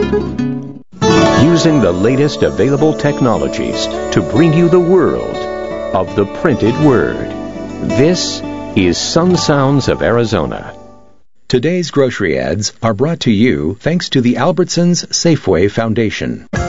Using the latest available technologies to bring you the world of the printed word. This is Sun Sounds of Arizona. Today's grocery ads are brought to you thanks to the Albertsons Safeway Foundation.